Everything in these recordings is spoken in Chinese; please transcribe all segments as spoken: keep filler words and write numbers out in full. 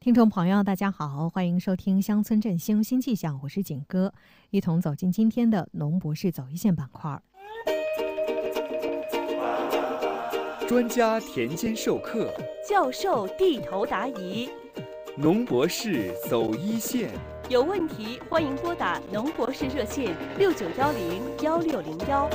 听众朋友，大家好，欢迎收听乡村振兴新气象，我是景哥，一同走进今天的农博士走一线板块。 专家田间授课， 教授地头答疑， 农博士走一线。 有问题欢迎拨打农博士热线六九幺零幺六零幺。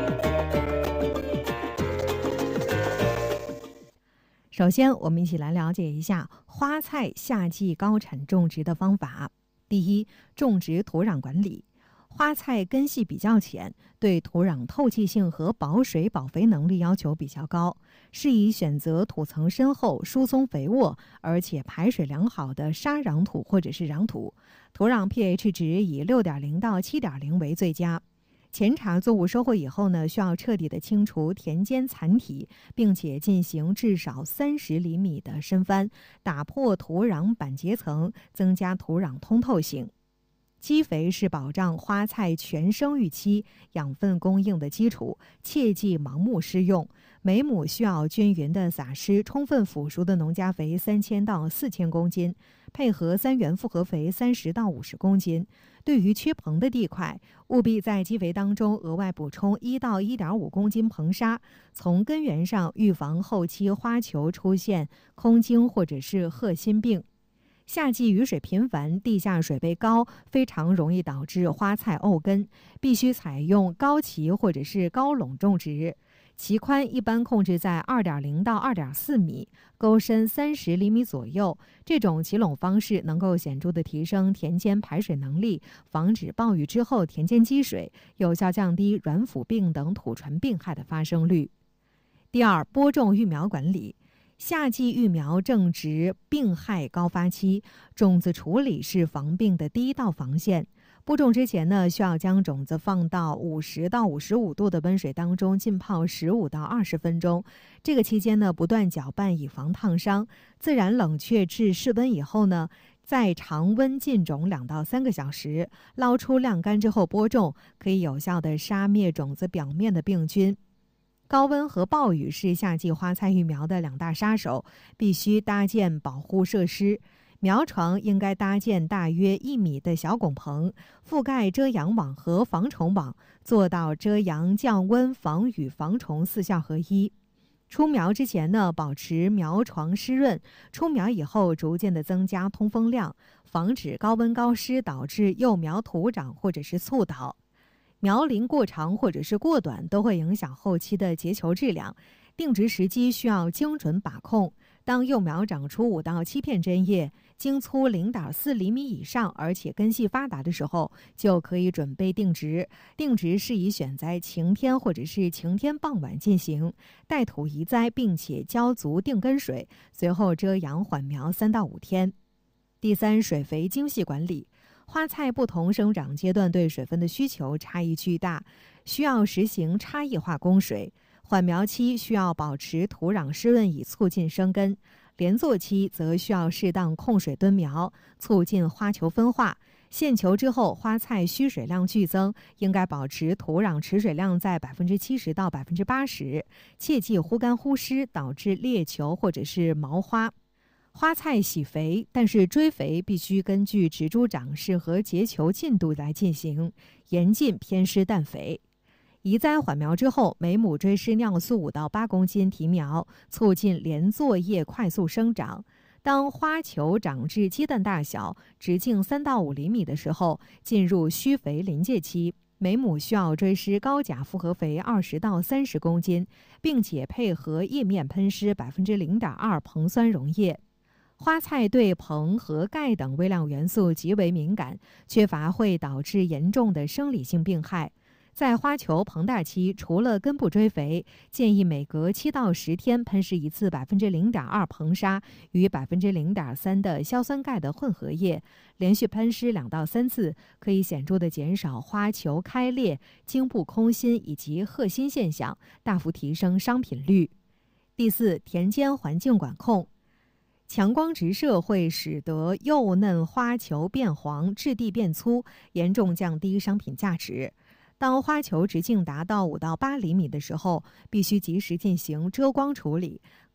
首先，我们一起来了解一下花菜夏季高产种植的方法。第一，种植土壤管理。花菜根系比较浅，对土壤透气性和保水保肥能力要求比较高，适宜选择土层深厚、疏松肥沃，而且排水良好的沙壤土或者是壤土。土壤 pH 值以 六点零 到 七点零 为最佳。前茬作物收获以后呢，需要彻底的清除田间残体，并且进行至少三十厘米的深翻，打破土壤板结层，增加土壤通透性。基肥是保障花菜全生育期养分供应的基础，切忌盲目施用。每亩需要均匀的撒施充分腐熟的农家肥三千到四千公斤，配合三元复合肥三十到五十公斤。对于缺硼的地块，务必在基肥当中额外补充一到一点五公斤硼砂，从根源上预防后期花球出现空茎或者是褐心病。夏季雨水频繁，地下水位高，非常容易导致花菜沤根，必须采用高畦或者是高垄种植。畦宽一般控制在 二点零 到 二点四米，沟深三十厘米左右。这种畦垄方式能够显著地提升田间排水能力，防止暴雨之后田间积水，有效降低软腐病等土传病害的发生率。第二，播种育苗管理。夏季育苗正值病害高发期，种子处理是防病的第一道防线。播种之前呢，需要将种子放到五十到五十五度的温水当中浸泡十五到二十分钟。这个期间呢，不断搅拌以防烫伤。自然冷却至室温以后呢，再常温浸种两到三个小时，捞出晾干之后播种，可以有效地杀灭种子表面的病菌。高温和暴雨是夏季花菜育苗的两大杀手，必须搭建保护设施。苗床应该搭建大约一米的小拱棚，覆盖遮阳网和防虫网，做到遮阳、降温、防雨、防虫四效合一。出苗之前呢，保持苗床湿润；出苗以后，逐渐的增加通风量，防止高温高湿导致幼苗徒长或者是猝倒。苗龄过长或者是过短都会影响后期的结球质量，定植时机需要精准把控。当幼苗长出五到七片针叶，茎粗 零点四厘米以上，而且根系发达的时候，就可以准备定植。定植适宜选在晴天或者是晴天傍晚进行，带土移栽，并且浇足定根水，随后遮阳缓苗三到五天。第三，水肥精细管理。花菜不同生长阶段对水分的需求差异巨大，需要实行差异化供水。缓苗期需要保持土壤湿润以促进生根，连作期则需要适当控水蹲苗，促进花球分化。现球之后，花菜需水量剧增，应该保持土壤持水量在 百分之七十 到 百分之八十， 切忌忽干忽湿导致裂球或者是毛花。花菜喜肥，但是追肥必须根据植株长势和结球进度来进行，严禁偏施氮肥。移栽缓苗之后，每亩追施尿素五到八公斤提苗，促进连作叶快速生长。当花球长至鸡蛋大小，直径三到五厘米的时候，进入需肥临界期。每亩需要追施高钾复合肥二十到三十公斤，并且配合叶面喷施 百分之零点二 硼酸溶液。花菜对硼和钙等微量元素极为敏感，缺乏会导致严重的生理性病害。在花球膨大期，除了根部追肥，建议每隔七到十天喷施一次 百分之零点二 硼砂与 百分之零点三 的硝酸钙的混合液，连续喷施两到三次，可以显著的减少花球开裂、茎部空心以及褐心现象，大幅提升商品率。第四，田间环境管控。强光直射会使得幼嫩花球变黄、质地变粗，严重降低商品价值。当花球直径达到五到八厘米的时候，必须及时进行遮光处理，